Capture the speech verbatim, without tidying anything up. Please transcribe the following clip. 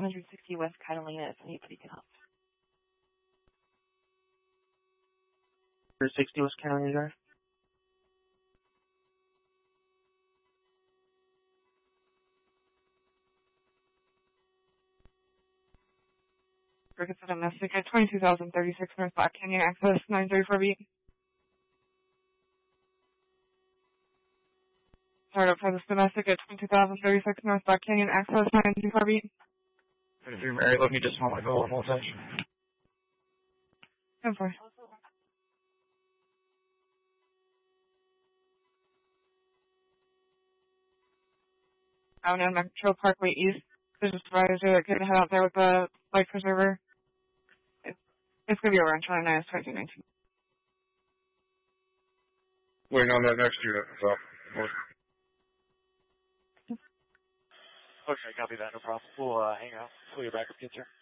one sixty West Catalina, if anybody can help. one sixty West Catalina Drive. Crickets of domestic at twenty-two thousand thirty-six North Black Canyon, access nine thirty-four beat. Startup for this domestic at twenty-two thousand thirty-six North Black Canyon, access nine thirty-four beat. If you're married, let me just want to go on voltage. ten four. Out on Metro Parkway East. There's a supervisor that could head out there with the life preserver. It's, it's going to be over on Charlie nine, twenty nineteen. Waiting on that next unit, so. Okay, copy that, no problem. We'll uh, hang out until your backup gets here.